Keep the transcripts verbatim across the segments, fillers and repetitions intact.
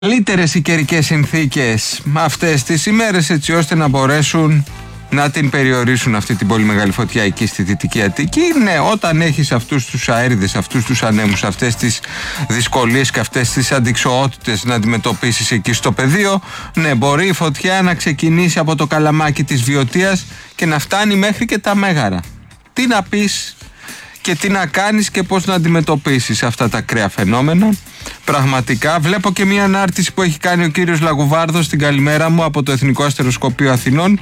Καλύτερες οι καιρικές συνθήκες αυτές τις ημέρες, έτσι ώστε να μπορέσουν να την περιορίσουν αυτή την πολύ μεγάλη φωτιά εκεί στη Δυτική Αττική. Ναι, όταν έχεις αυτούς τους αέριδες, αυτούς τους ανέμους, αυτές τις δυσκολίες και αυτές τις αντιξοότητες να αντιμετωπίσεις εκεί στο πεδίο, ναι, μπορεί η φωτιά να ξεκινήσει από το καλαμάκι της Βιωτίας και να φτάνει μέχρι και τα Μέγαρα. Τι να πεις και τι να κάνεις και πώς να αντιμετωπίσεις αυτά τα ακραία φαινόμενα. Πραγματικά βλέπω και μια ανάρτηση που έχει κάνει ο κύριος Λαγουβάρδος στην καλημέρα μου από το Εθνικό Αστεροσκοπείο Αθηνών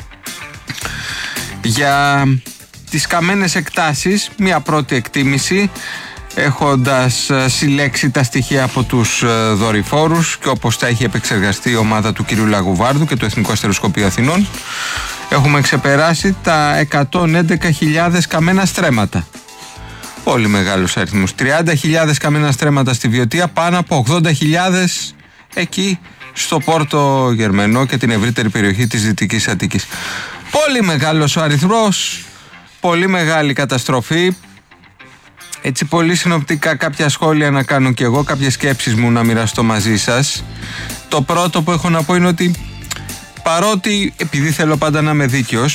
για τις καμένες εκτάσεις, μια πρώτη εκτίμηση, έχοντας συλλέξει τα στοιχεία από τους δορυφόρους και όπως τα έχει επεξεργαστεί η ομάδα του κύριου Λαγουβάρδου και το Εθνικό Αστεροσκοπείο Αθηνών, έχουμε ξεπεράσει τα εκατόν έντεκα χιλιάδες καμένα στρέμματα. Πολύ μεγάλος αριθμός. τριάντα χιλιάδες καμένα στρέμματα στη Βιωτία, πάνω από ογδόντα χιλιάδες εκεί στο Πόρτο Γερμενό και την ευρύτερη περιοχή της Δυτικής Αττικής. Πολύ μεγάλος ο αριθμός, πολύ μεγάλη καταστροφή. Έτσι πολύ συνοπτικά κάποια σχόλια να κάνω και εγώ, κάποιες σκέψεις μου να μοιραστώ μαζί σας. Το πρώτο που έχω να πω είναι ότι παρότι, επειδή θέλω πάντα να είμαι δίκαιος,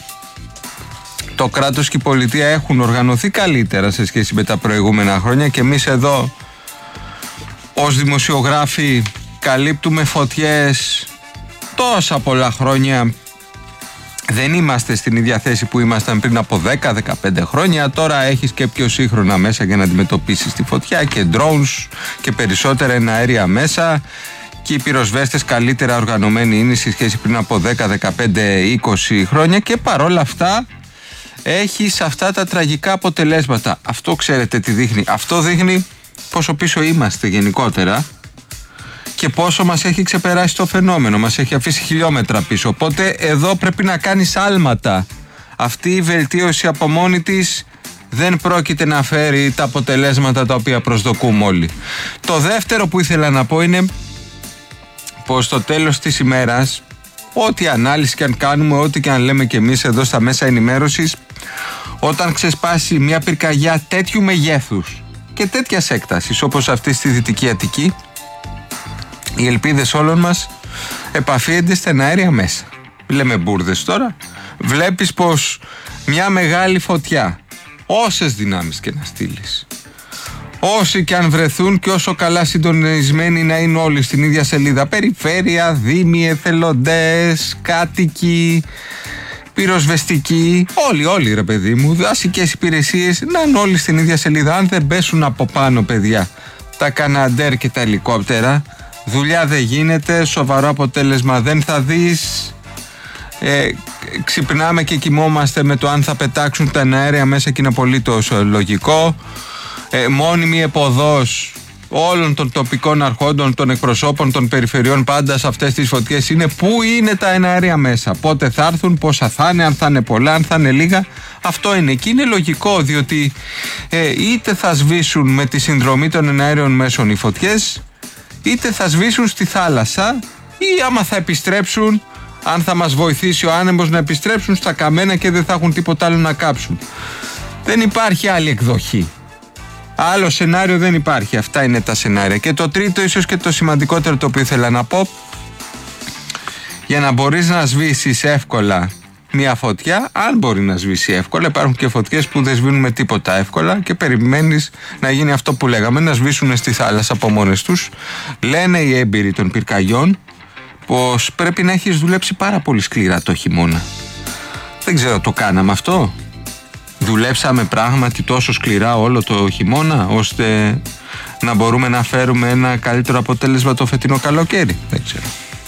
το κράτος και η πολιτεία έχουν οργανωθεί καλύτερα σε σχέση με τα προηγούμενα χρόνια και εμείς εδώ ως δημοσιογράφοι καλύπτουμε φωτιές τόσα πολλά χρόνια. Δεν είμαστε στην ίδια θέση που ήμασταν πριν από δέκα με δεκαπέντε χρόνια. Τώρα έχεις και πιο σύγχρονα μέσα για να αντιμετωπίσεις τη φωτιά και drones και περισσότερα εναέρια μέσα. Και οι πυροσβέστες καλύτερα οργανωμένοι είναι σε σχέση πριν από δέκα, δεκαπέντε, είκοσι χρόνια και παρόλα αυτά έχεις αυτά τα τραγικά αποτελέσματα. Αυτό ξέρετε τι δείχνει? Αυτό δείχνει πόσο πίσω είμαστε γενικότερα και πόσο μας έχει ξεπεράσει το φαινόμενο. Μας έχει αφήσει χιλιόμετρα πίσω. Οπότε εδώ πρέπει να κάνεις άλματα. Αυτή η βελτίωση από μόνη της δεν πρόκειται να φέρει τα αποτελέσματα τα οποία προσδοκούμε όλοι. Το δεύτερο που ήθελα να πω είναι πως στο τέλος της ημέρας, ό,τι ανάλυση και αν κάνουμε, ό,τι και αν λέμε και εμείς εδώ στα μέσα ενημέρωσης, όταν ξεσπάσει μια πυρκαγιά τέτοιου μεγέθους και τέτοιας έκτασης όπως αυτή στη Δυτική Αττική, οι ελπίδες όλων μας επαφίενται στα εναέρια μέσα. Λέμε μπουρδες τώρα. Βλέπεις πως μια μεγάλη φωτιά, όσες δυνάμεις και να στείλεις, όσοι και αν βρεθούν και όσο καλά συντονισμένοι να είναι όλοι στην ίδια σελίδα, περιφέρεια, δήμοι, εθελοντές, κάτοικοι, πυροσβεστικοί, όλοι, όλοι ρε παιδί μου, δασικές υπηρεσίες, να είναι όλοι στην ίδια σελίδα. Αν δεν πέσουν από πάνω, παιδιά, τα καναντέρ και τα ελικόπτερα, δουλειά δεν γίνεται, σοβαρό αποτέλεσμα δεν θα δεις. Ε, ξυπνάμε και κοιμόμαστε με το αν θα πετάξουν τα αέρια μέσα και είναι απολύτως λογικό. Ε, μόνιμη εποδός όλων των τοπικών αρχόντων, των εκπροσώπων των περιφερειών πάντα σε αυτές τις φωτιές είναι πού είναι τα εναέρια μέσα, πότε θα έρθουν, πόσα θα είναι, αν θα είναι πολλά, αν θα είναι λίγα. Αυτό είναι και είναι λογικό, διότι ε, είτε θα σβήσουν με τη συνδρομή των εναέριων μέσων οι φωτιές, είτε θα σβήσουν στη θάλασσα, ή άμα θα επιστρέψουν, αν θα μας βοηθήσει ο άνεμος, να επιστρέψουν στα καμένα και δεν θα έχουν τίποτα άλλο να κάψουν. Δεν υπάρχει άλλη εκδοχή. Άλλο σενάριο δεν υπάρχει. Αυτά είναι τα σενάρια. Και το τρίτο, ίσως και το σημαντικότερο το οποίο ήθελα να πω, για να μπορείς να σβήσεις εύκολα μια φωτιά, αν μπορεί να σβήσει εύκολα, υπάρχουν και φωτιές που δεν σβήνουν με τίποτα εύκολα και περιμένεις να γίνει αυτό που λέγαμε, να σβήσουν στη θάλασσα από μόνες τους. Λένε οι έμπειροι των πυρκαγιών πως πρέπει να έχεις δουλέψει πάρα πολύ σκληρά το χειμώνα. Δεν ξέρω, το κάναμε αυτό? Δουλέψαμε πράγματι τόσο σκληρά όλο το χειμώνα ώστε να μπορούμε να φέρουμε ένα καλύτερο αποτέλεσμα το φετινό καλοκαίρι? Δεν ξέρω.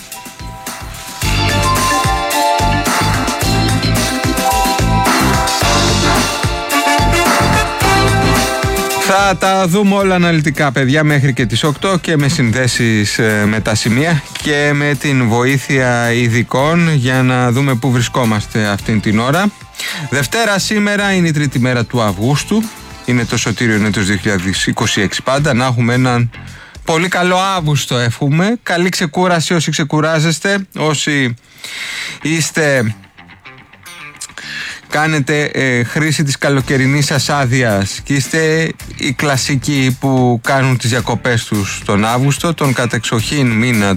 Θα τα δούμε όλα αναλυτικά, παιδιά, μέχρι και τις οκτώ και με συνδέσεις ε, με τα σημεία και με την βοήθεια ειδικών για να δούμε πού βρισκόμαστε αυτήν την ώρα. Δευτέρα σήμερα είναι η τρίτη μέρα του Αυγούστου, είναι το σωτήριο έτος δύο χιλιάδες είκοσι έξι πάντα. Να έχουμε έναν πολύ καλό Αύγουστο εύχομαι, καλή ξεκούραση όσοι ξεκουράζεστε, όσοι είστε κάνετε ε, χρήση της καλοκαιρινής σας άδειας και είστε οι κλασικοί που κάνουν τις διακοπές τους τον Αύγουστο, τον κατεξοχήν μήνα